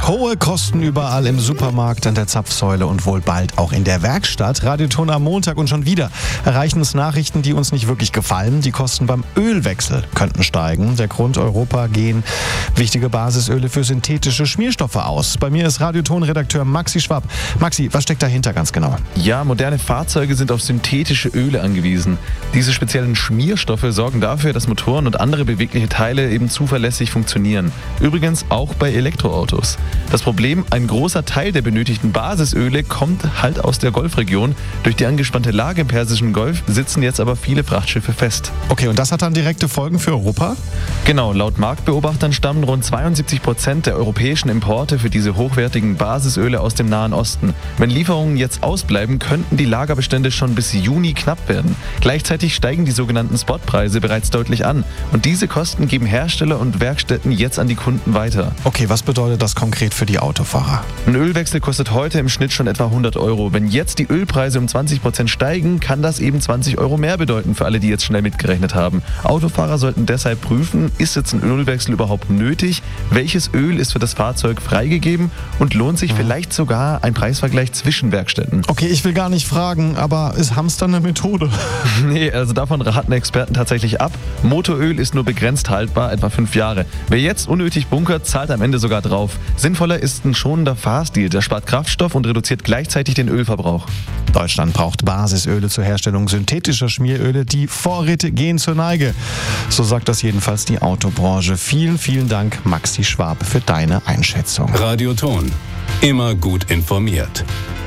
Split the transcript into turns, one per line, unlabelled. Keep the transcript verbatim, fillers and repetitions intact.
Hohe Kosten überall im Supermarkt, an der Zapfsäule und wohl bald auch in der Werkstatt. Radioton am Montag und schon wieder erreichen uns Nachrichten, die uns nicht wirklich gefallen. Die Kosten beim Ölwechsel könnten steigen. Der Grund: Europa gehen wichtige Basisöle für synthetische Schmierstoffe aus. Bei mir ist Radioton-Redakteur Maxi Schwab. Maxi, was steckt dahinter ganz genau?
Ja, moderne Fahrzeuge sind auf synthetische Öle angewiesen. Diese speziellen Schmierstoffe sorgen dafür, dass Motoren und andere bewegliche Teile eben zuverlässig funktionieren. Übrigens auch bei Elektroautos. Das Problem: ein großer Teil der benötigten Basisöle kommt halt aus der Golfregion. Durch die angespannte Lage im Persischen Golf sitzen jetzt aber viele Frachtschiffe fest.
Okay, und das hat dann direkte Folgen für Europa?
Genau, laut Marktbeobachtern stammen rund zweiundsiebzig Prozent der europäischen Importe für diese hochwertigen Basisöle aus dem Nahen Osten. Wenn Lieferungen jetzt ausbleiben, könnten die Lagerbestände schon bis Juni knapp werden. Gleichzeitig steigen die sogenannten Spotpreise bereits deutlich an. Und diese Kosten geben Hersteller und Werkstätten jetzt an die Kunden weiter.
Okay, was bedeutet das konkret für die Autofahrer?
Ein Ölwechsel kostet heute im Schnitt schon etwa hundert Euro. Wenn jetzt die Ölpreise um zwanzig Prozent steigen, kann das eben zwanzig Euro mehr bedeuten für alle, die jetzt schnell mitgerechnet haben. Autofahrer sollten deshalb prüfen, ist jetzt ein Ölwechsel überhaupt nötig? Welches Öl ist für das Fahrzeug freigegeben? Und lohnt sich vielleicht sogar ein Preisvergleich zwischen Werkstätten?
Okay, ich will gar nicht fragen, aber ist Hamstern eine Methode?
Nee, also davon raten Experten tatsächlich ab. Motoröl ist nur begrenzt haltbar, etwa fünf Jahre. Wer jetzt unnötig bunkert, zahlt am Ende sogar drauf. Sinnvoller ist ein schonender Fahrstil. Der spart Kraftstoff und reduziert gleichzeitig den Ölverbrauch.
Deutschland braucht Basisöle zur Herstellung synthetischer Schmieröle. Die Vorräte gehen zur Neige. So sagt das jedenfalls die Autobranche. Vielen, vielen Dank, Maxi Schwab, für deine Einschätzung.
Radioton. Immer gut informiert.